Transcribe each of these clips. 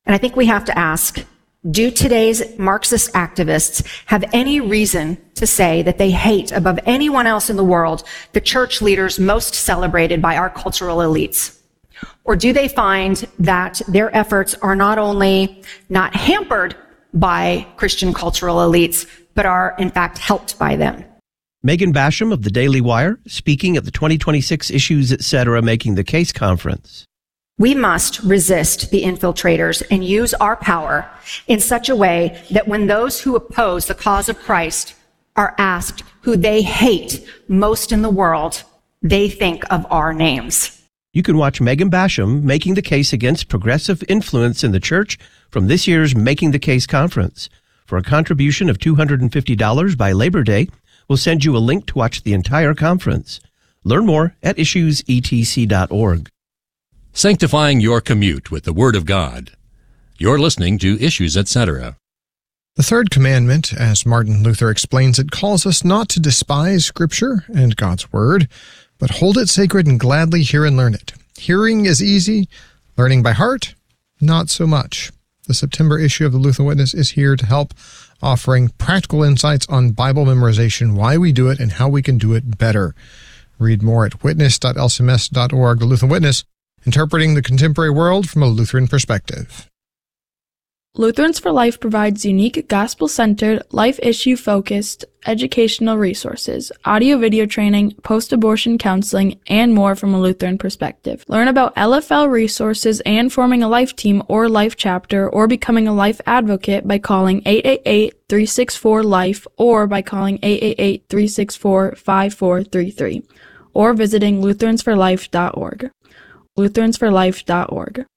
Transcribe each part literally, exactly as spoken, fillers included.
And I think we have to ask, do today's Marxist activists have any reason to say that they hate above anyone else in the world the church leaders most celebrated by our cultural elites? Or do they find that their efforts are not only not hampered by Christian cultural elites, but are in fact helped by them? Megan Basham of the Daily Wire, speaking at the twenty twenty-six Issues, et cetera, Making the Case conference. We must resist the infiltrators and use our power in such a way that when those who oppose the cause of Christ are asked who they hate most in the world, they think of our names. You can watch Megan Basham making the case against progressive influence in the church from this year's Making the Case conference. For a contribution of two hundred fifty dollars by Labor Day, we'll send you a link to watch the entire conference. Learn more at issues e t c dot org. Sanctifying your commute with the Word of God. You're listening to Issues, et cetera. The third commandment, as Martin Luther explains it, calls us not to despise Scripture and God's Word, but hold it sacred and gladly hear and learn it. Hearing is easy, learning by heart, not so much. The September issue of the Lutheran Witness is here to help, offering practical insights on Bible memorization, why we do it, and how we can do it better. Read more at witness dot l c m s dot org. The Lutheran Witness, interpreting the contemporary world from a Lutheran perspective. Lutherans for Life provides unique gospel-centered, life-issue-focused educational resources, audio-video training, post-abortion counseling, and more from a Lutheran perspective. Learn about L F L resources and forming a life team or life chapter or becoming a life advocate by calling eight eight eight, three six four, LIFE or by calling eight eight eight, three six four, five four three three or visiting lutherans for life dot org. lutherans for life dot org.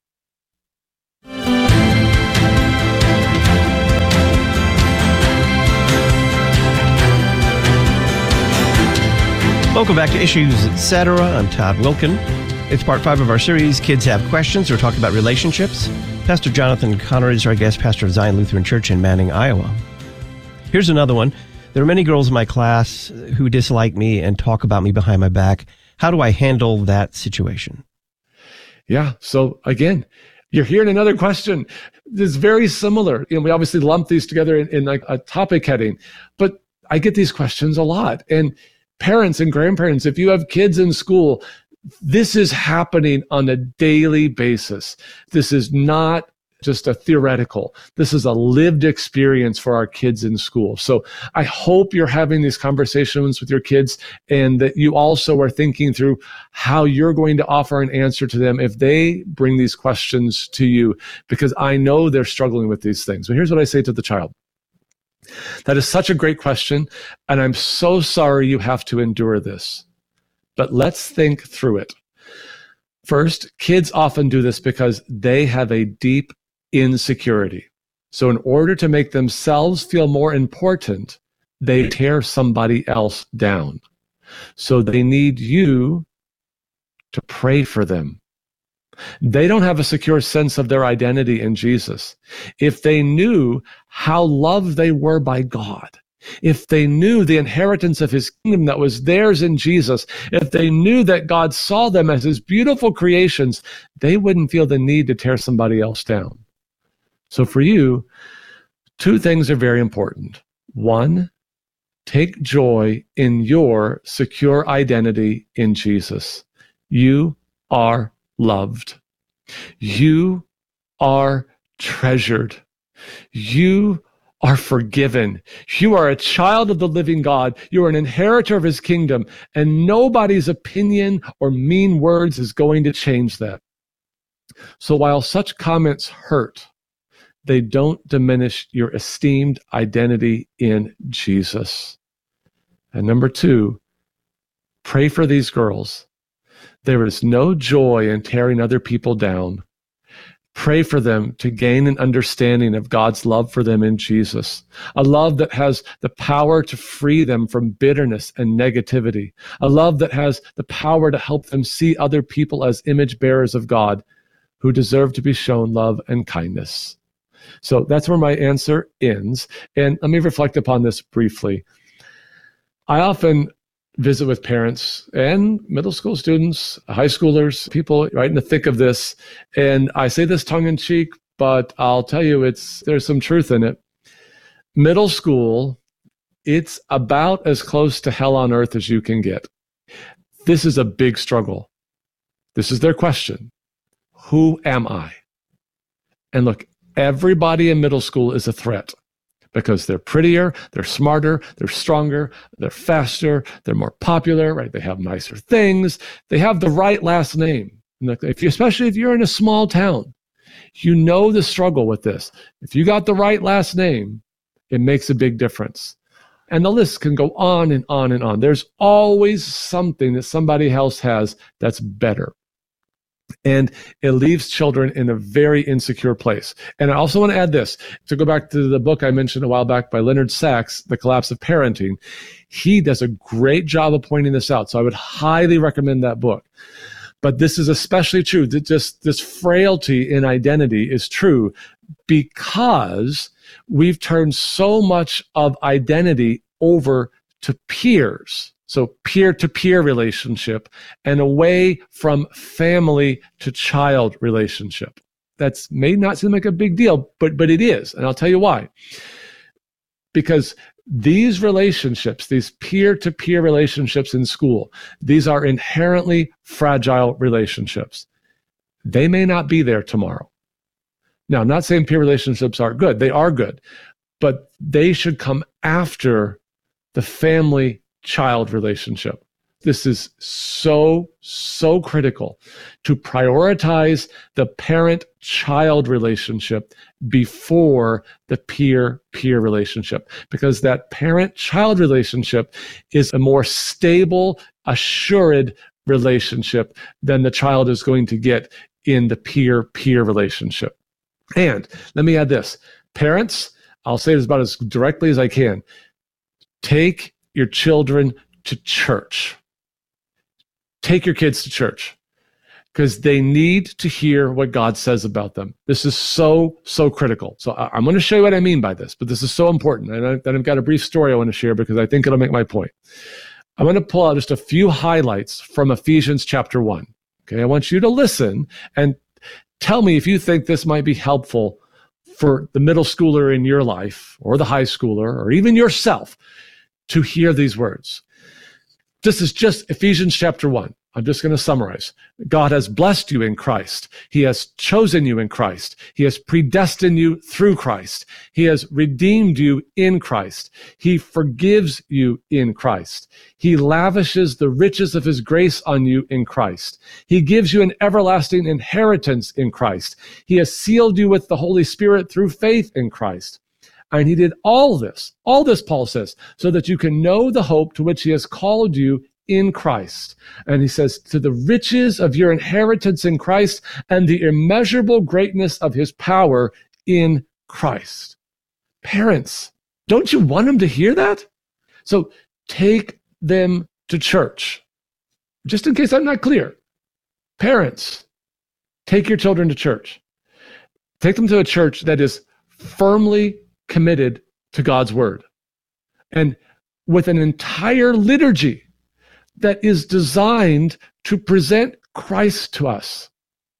Welcome back to Issues, et cetera. I'm Todd Wilkin. It's part five of our series, Kids Have Questions. We're talking about relationships. Pastor Jonathan Conner is our guest, pastor of Zion Lutheran Church in Manning, Iowa. Here's another one. There are many girls in my class who dislike me and talk about me behind my back. How do I handle that situation? Yeah. So again, you're hearing another question. It's very similar. You know, we obviously lump these together in, in like a topic heading, but I get these questions a lot. And parents and grandparents, if you have kids in school, this is happening on a daily basis. This is not just a theoretical. This is a lived experience for our kids in school. So I hope you're having these conversations with your kids and that you also are thinking through how you're going to offer an answer to them if they bring these questions to you, because I know they're struggling with these things. But here's what I say to the child. That is such a great question, and I'm so sorry you have to endure this. But let's think through it. First, kids often do this because they have a deep insecurity. So in order to make themselves feel more important, they tear somebody else down. So they need you to pray for them. They don't have a secure sense of their identity in Jesus. If they knew how loved they were by God, if they knew the inheritance of his kingdom that was theirs in Jesus, if they knew that God saw them as his beautiful creations, they wouldn't feel the need to tear somebody else down. So for you, two things are very important. One, take joy in your secure identity in Jesus. You are loved. You are treasured. You are forgiven. You are a child of the living God. You are an inheritor of his kingdom, and nobody's opinion or mean words is going to change that. So while such comments hurt, they don't diminish your esteemed identity in Jesus. And number two, pray for these girls. There is no joy in tearing other people down. Pray for them to gain an understanding of God's love for them in Jesus, a love that has the power to free them from bitterness and negativity, a love that has the power to help them see other people as image bearers of God who deserve to be shown love and kindness. So that's where my answer ends. And let me reflect upon this briefly. I often visit with parents and middle school students, high schoolers, people right in the thick of this. And I say this tongue in cheek, but I'll tell you, it's there's some truth in it. Middle school, it's about as close to hell on earth as you can get. This is a big struggle. This is their question. Who am I? And look, everybody in middle school is a threat because they're prettier, they're smarter, they're stronger, they're faster, they're more popular, right? They have nicer things. They have the right last name. And if you, especially if you're in a small town, you know the struggle with this. If you got the right last name, it makes a big difference. And the list can go on and on and on. There's always something that somebody else has that's better. And it leaves children in a very insecure place. And I also want to add this, to go back to the book I mentioned a while back by Leonard Sachs, The Collapse of Parenting. He does a great job of pointing this out. So I would highly recommend that book. But this is especially true. That just this frailty in identity is true because we've turned so much of identity over to peers. So peer-to-peer relationship and away from family to child relationship. That's may not seem like a big deal, but but it is. And I'll tell you why. Because these relationships, these peer-to-peer relationships in school, these are inherently fragile relationships. They may not be there tomorrow. Now, I'm not saying peer relationships aren't good. They are good. But they should come after the family-child relationship. This is so, so critical to prioritize the parent-child relationship before the peer-peer relationship, because that parent-child relationship is a more stable, assured relationship than the child is going to get in the peer-peer relationship. And let me add this. Parents, I'll say this about as directly as I can. Take your children to church. Take your kids to church because they need to hear what God says about them. This is so, so critical. So I, I'm going to show you what I mean by this, but this is so important. And I, then I've got a brief story I want to share because I think it'll make my point. I'm going to pull out just a few highlights from Ephesians chapter one. Okay, I want you to listen and tell me if you think this might be helpful for the middle schooler in your life or the high schooler or even yourself to hear these words. This is just Ephesians chapter one. I'm just going to summarize. God has blessed you in Christ. He has chosen you in Christ. He has predestined you through Christ. He has redeemed you in Christ. He forgives you in Christ. He lavishes the riches of his grace on you in Christ. He gives you an everlasting inheritance in Christ. He has sealed you with the Holy Spirit through faith in Christ. And he did all this, all this, Paul says, so that you can know the hope to which he has called you in Christ. And he says, to the riches of your inheritance in Christ and the immeasurable greatness of his power in Christ. Parents, don't you want them to hear that? So take them to church. Just in case I'm not clear. Parents, take your children to church. Take them to a church that is firmly committed to God's word and with an entire liturgy that is designed to present Christ to us.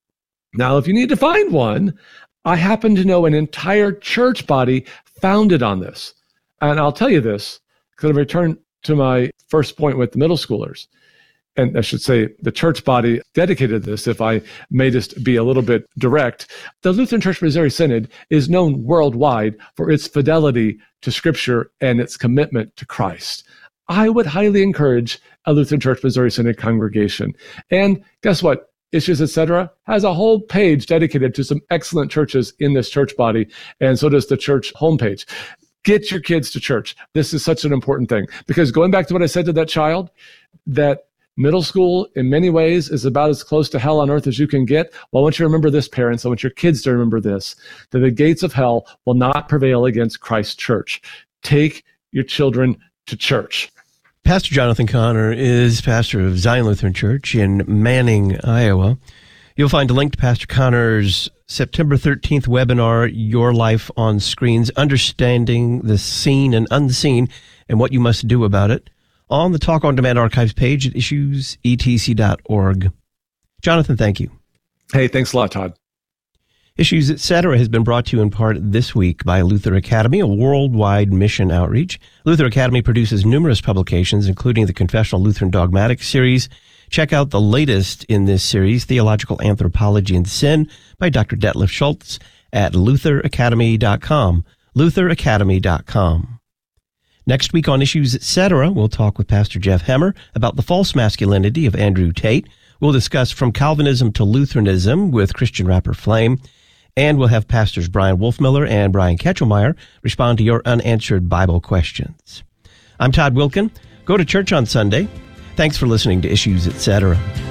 Now, if you need to find one, I happen to know an entire church body founded on this. And I'll tell you this, because I return to my first point with the middle schoolers. And I should say the church body dedicated this, if I may just be a little bit direct. The Lutheran Church Missouri Synod is known worldwide for its fidelity to Scripture and its commitment to Christ. I would highly encourage a Lutheran Church Missouri Synod congregation. And guess what? Issues, et cetera, has a whole page dedicated to some excellent churches in this church body, and so does the church homepage. Get your kids to church. This is such an important thing. Because going back to what I said to that child, that middle school, in many ways, is about as close to hell on earth as you can get. Well, I want you to remember this, parents. I want your kids to remember this, that the gates of hell will not prevail against Christ's church. Take your children to church. Pastor Jonathan Conner is pastor of Zion Lutheran Church in Manning, Iowa. You'll find a link to Pastor Conner's September thirteenth webinar, Your Life on Screens, Understanding the Seen and Unseen and What You Must Do About It, on the Talk on Demand archives page at issues e t c dot org. Jonathan, thank you. Hey, thanks a lot, Todd. Issues, et cetera has been brought to you in part this week by Luther Academy, a worldwide mission outreach. Luther Academy produces numerous publications, including the Confessional Lutheran Dogmatic series. Check out the latest in this series, Theological Anthropology and Sin, by Doctor Detlef Schultz at luther academy dot com, luther academy dot com. Next week on Issues, et cetera, we'll talk with Pastor Jeff Hemmer about the false masculinity of Andrew Tate. We'll discuss From Calvinism to Lutheranism with Christian rapper Flame. And we'll have Pastors Brian Wolfmiller and Brian Ketchelmeyer respond to your unanswered Bible questions. I'm Todd Wilkin. Go to church on Sunday. Thanks for listening to Issues, et cetera.